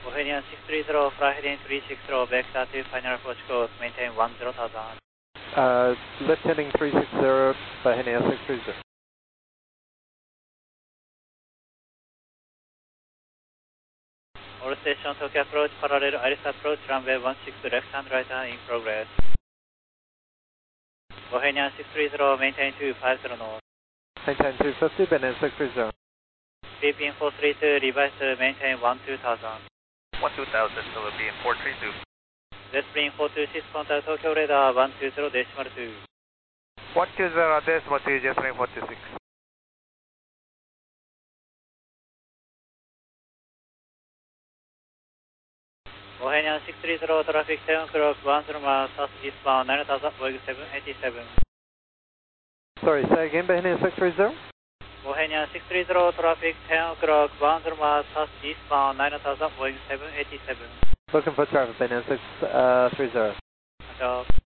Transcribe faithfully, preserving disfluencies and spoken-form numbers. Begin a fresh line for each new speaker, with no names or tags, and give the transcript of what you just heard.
Bohemian six three zero, fly heading three six zero, vector to final approach course, maintain one zero thousand.
Uh, left heading three six zero, Bohemian six three zero.
All station Tokyo approach, parallel Iris approach, runway one six, left hand right hand in progress. Bohemian six three zero, maintain two five zero knots.
Maintain two fifty, Bohemian six three zero.
Deep in four three two, revise to maintain one two thousand.
one two thousand, so it'll be in four three two.
Let's bring four two six, contact Tokyo radar one two zero decimal two.
one two zero decimal two, just bring four two six.
Bohemian six three zero, traffic seven o'clock, one zero miles, south eastbound, nine thousand, Boeing seven eighty-seven.
Sorry, say again, Bohemian six three zero?
Bohemian six three zero, traffic ten o'clock, one zero miles, south eastbound, nine thousand, Boeing seven eighty-seven.
Looking for traffic, Bohemian six three zero.
Good job.